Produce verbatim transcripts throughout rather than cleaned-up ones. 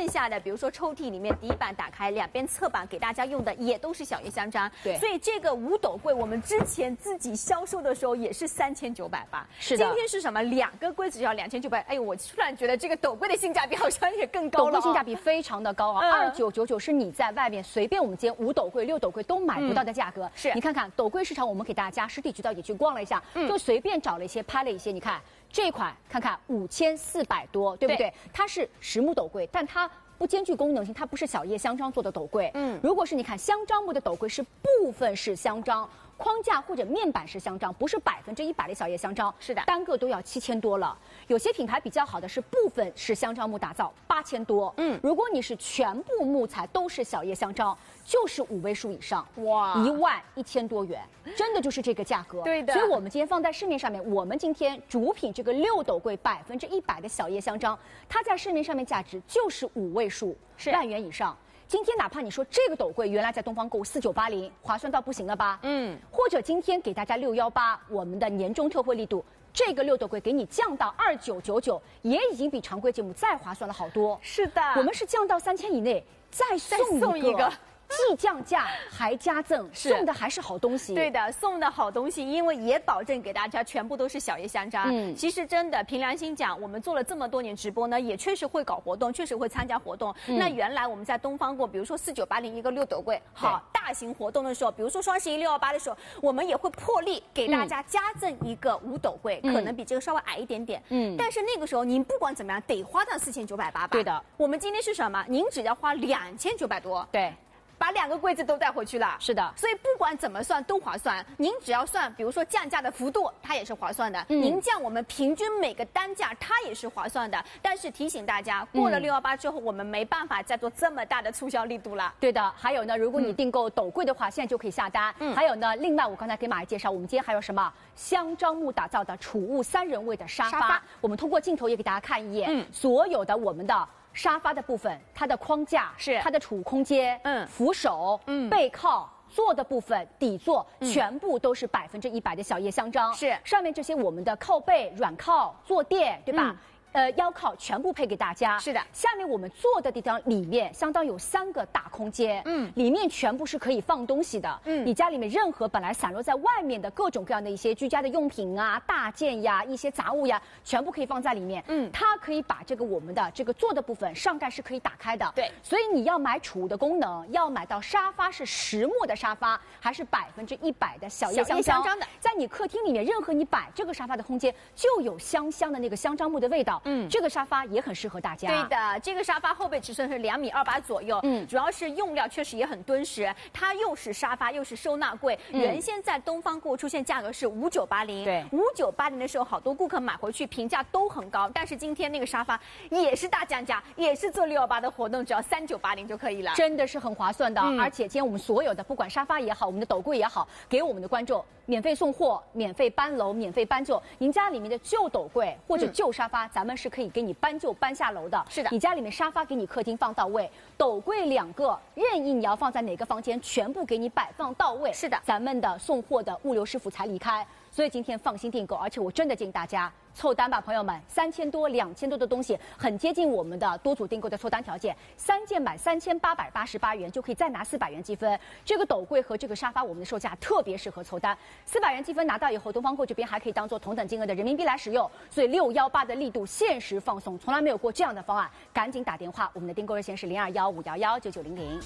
下的，比如说抽屉里面底板打开，两边侧板给大家用的也都是小叶香樟。 对， 所以这个五斗柜我们之前自己销售的时候也是三千九百八。 是的。 今天是什么？两个柜子只要两千九百。哎呦，我突然觉得这个斗柜的性价比好像也更高了、哦。 斗柜性价比非常的高啊，二九九九是你在外面随便我们今天五斗柜、六斗柜都买不到的价格。嗯、 是， 你看看斗柜市场，我们给大家实体渠道也去逛了一下，嗯、就随便找了一些拍了一些，你看这一款，看看五千四百多，对不对？对，它是实木斗柜，但它不兼具功能性，它不是小叶香樟做的斗柜。嗯，如果是你看香樟木的斗柜是部分是香樟。框架或者面板是香樟，不是百分之一百的小叶香樟， 是的， 单个都要七千多了。有些品牌比较好的是部分是香樟木打造，八千多。嗯，如果你是全部木材都是小叶香樟，就是五位数以上，哇，一万一千多元，真的就是这个价格。 对的， 所以我们今天放在市面上面，我们今天主品这个六斗柜百分之一百的小叶香樟，它在市面上面价值就是五位数，是万元以上。今天哪怕你说这个斗柜原来在东方购四九八零，划算到不行了吧？嗯，或者今天给大家六幺八，我们的年终特惠力度，这个六斗柜给你降到二九九九，也已经比常规节目再划算了好多。 是的， 我们是降到三千以内，再送一个。 送一个既降价还加赠，送的还是好东西。 对的，送的好东西，因为也保证给大家全部都是小叶香樟。嗯，其实真的凭良心讲，我们做了这么多年直播呢，也确实会搞活动，确实会参加活动。嗯、那原来我们在东方过，比如说四九八零一个六斗柜，好大型活动的时候，比如说双十一六幺八的时候，我们也会破例给大家加赠一个五斗柜，嗯、可能比这个稍微矮一点点。嗯，但是那个时候您不管怎么样得花到四千九百八吧。 对的， 我们今天是什么？您只要花两千九百多。 对。 把两个柜子都带回去了， 是的， 所以不管怎么算都划算。您只要算，比如说降价的幅度，它也是划算的。嗯、您降我们平均每个单价，它也是划算的。但是提醒大家，过了六幺八之后，我们没办法再做这么大的促销力度了。 对的，还有呢，如果你订购斗柜的话，嗯、现在就可以下单。嗯，还有呢，另外我刚才给马爷介绍，我们今天还有什么香樟木打造的储物三人位的沙发，沙发我们通过镜头也给大家看一眼。嗯，所有的我们的。沙发的部分，它的框架是它的储物空间，嗯，扶手，嗯，背靠。坐的部分、底座、嗯、全部都是百分之一百的小叶香樟， 是上面这些我们的靠背、软靠、坐垫，对吧？嗯呃，腰靠全部配给大家。 是的， 下面我们坐的地方里面相当有三个大空间，嗯，里面全部是可以放东西的。嗯，你家里面任何本来散落在外面的各种各样的一些居家的用品啊、大件呀、一些杂物呀，全部可以放在里面。嗯，它可以把这个我们的这个坐的部分上盖是可以打开的。 对， 所以你要买储物的功能，要买到沙发是实木的沙发，还是百分之一百的小叶香樟的，在你客厅里面任何你摆这个沙发的空间，就有香香的那个香樟木的味道。嗯，这个沙发也很适合大家。 对的，这个沙发后背尺寸是两米二八左右。嗯，主要是用料确实也很敦实，它又是沙发又是收纳柜。嗯、原先在东方购出现价格是五九八零， 对， 五九八零的时候，好多顾客买回去评价都很高。但是今天那个沙发也是大降价，也是做六幺八的活动，只要三九八零就可以了， 真的是很划算的。嗯、而且今天我们所有的不管沙发也好，我们的斗柜也好，给我们的观众免费送货、免费搬楼、免费搬救。您家里面的旧斗柜或者旧沙发，嗯、咱们是可以给你搬就搬下楼的。 是的， 你家里面沙发给你客厅放到位，斗柜两个，任意你要放在哪个房间，全部给你摆放到位。 是的， 咱们的送货的物流师傅才离开。所以今天放心订购，而且我真的建议大家凑单吧，朋友们，三千多、两千多的东西，很接近我们的多组订购的凑单条件。三件满三千八百八十八元就可以再拿四百元积分。这个斗柜和这个沙发，我们的售价特别适合凑单。四百元积分拿到以后，东方购这边还可以当做同等金额的人民币来使用。所以六幺八的力度限时放送，从来没有过这样的方案，赶紧打电话，我们的订购热线是零二幺五幺幺九九零零。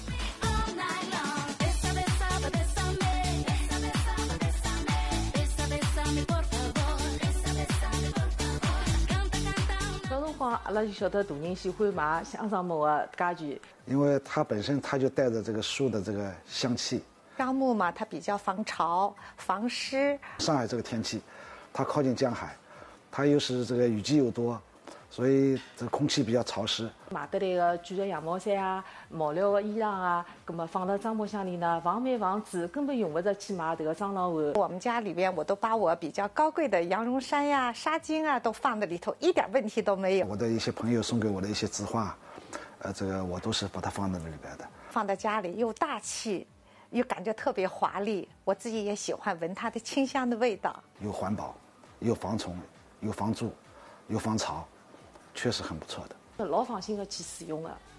阿拉就晓得大人喜欢买香樟木的家具， 因为它本身它就带着这个树的这个香气。 樟木嘛，它比较防潮、防湿。 上海这个天气，它靠近江海，它又是这个雨季又多，所以这个空气比较潮湿。 买得来的卷的羊毛衫啊、毛料的衣裳啊，那么放到樟木箱里呢，防霉防纸，根本用不着去买这个樟脑碗。 我们家里边，我都把我比较高贵的羊绒衫呀、纱巾啊，都放在里头，一点问题都没有。 我的一些朋友送给我的一些字画，呃，这个我都是把它放在那里边的。 放在家里又大气，又感觉特别华丽。我自己也喜欢闻它的清香的味道。 又环保，又防虫，又防蛀，又防潮，确实很不错的。 老放心的去使用的。